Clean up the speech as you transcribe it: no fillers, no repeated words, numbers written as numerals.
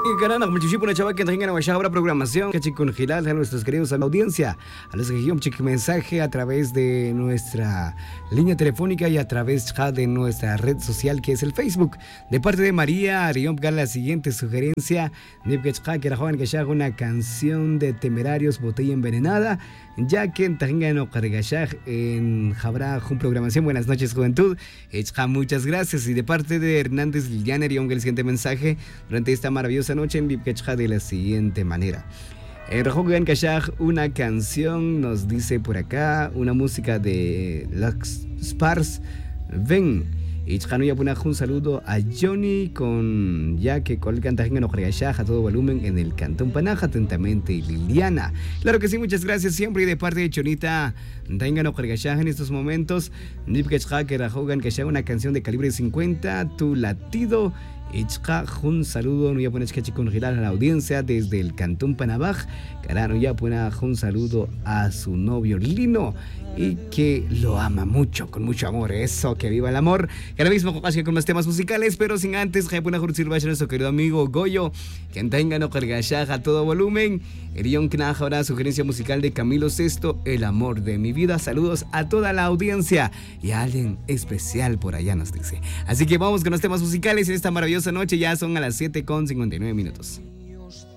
Carana, como chichipo, una chava que tengan una programación, que chicos Gilal, a nuestros queridos a la audiencia, a los que guión mensaje a través de nuestra línea telefónica y a través de nuestra red social que es el Facebook. De parte de María Arión, la siguiente sugerencia, que era joven que haga una canción de Temerarios, Botella Envenenada, ya que tengan en Jabra, programación. Buenas noches, juventud. Muchas gracias. Y de parte de Hernández Liliana Arión, el siguiente mensaje durante esta maravillosa noche en Vipkechja de la siguiente manera. Rajogan Kashaj, una canción, nos dice por acá, una música de Lux Spars. Ven. Y un saludo a Johnny con ya que colgan a todo volumen en el Cantón Panaja, atentamente Liliana. Claro que sí, muchas gracias siempre y de parte de Chonita tengan en estos momentos. Que Rajogan Kashaj, una canción de calibre 50, Tu Latido. Un saludo, no ya pones que con girar a la audiencia desde el Cantón Panabaj. Carano ya pone un saludo a su novio Lino y que lo ama mucho, con mucho amor. Eso, que viva el amor. Y ahora mismo con los temas musicales, pero sin antes, que pone a nuestro querido amigo Goyo, que tenga no cargashaja a todo volumen. Erion Knaj, ahora sugerencia musical de Camilo Sesto, El amor de mi vida. Saludos a toda la audiencia y a alguien especial por allá nos dice. Así que vamos con los temas musicales en esta maravillosa noche. Ya son a las 7:59.